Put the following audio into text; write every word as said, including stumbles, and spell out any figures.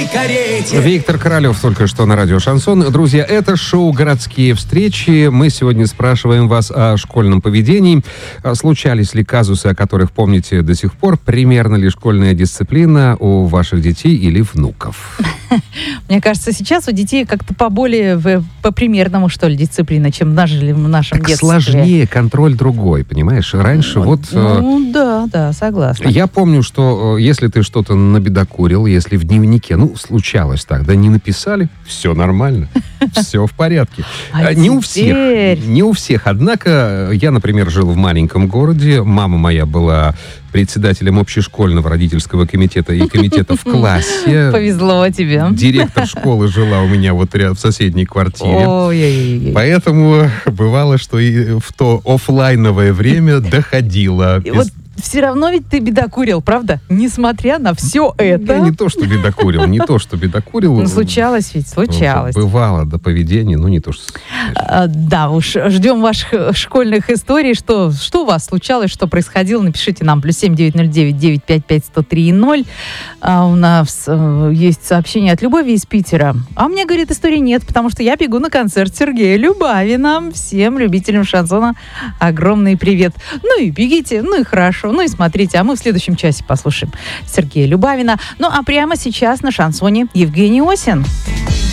карете. Виктор Королев только что на радио «Шансон». Друзья, это шоу «Городские встречи». Мы сегодня спрашиваем вас о школьном поведении. Случались ли казусы, о которых помните до сих пор? Примерно ли школьная дисциплина у ваших детей или внуков? Мне кажется, сейчас у детей как-то поболее, по-примерному, что ли, дисциплина, чем нажили в нашем так детстве. Сложнее, контроль другой, понимаешь? Раньше вот... Ну, да, да, согласна. Я помню, что если ты что-то набедокурил, если в дневнике, ну, случалось так, да, не написали, все нормально, все в порядке. А не теперь... у всех, не у всех. Однако, я, например, жил в маленьком городе, мама моя была председателем общешкольного родительского комитета и комитета в классе. Повезло тебе. Директор школы жила у меня вот рядом в соседней квартире. Ой-ой-ой. Поэтому бывало, что и в то офлайновое время доходило. И вот все равно ведь ты бедокурил, правда? Несмотря на все это. Я не то, что бедокурил, не то, что бедокурил. Ну, случалось ведь, случалось. Бывало до поведения, но не то, что... А, да уж, ждем ваших школьных историй. Что, что у вас случалось, что происходило? Напишите нам. Плюс семь девять ноль девять девять пять пять сто три ноль. А у нас э, есть сообщение от Любови из Питера. А мне, говорит, истории нет, потому что я бегу на концерт Сергея Любавина. Всем любителям шансона огромный привет. Ну и бегите, ну и хорошо. Ну и смотрите, а мы в следующем часе послушаем Сергея Любавина. Ну а прямо сейчас на шансоне Евгений Осин.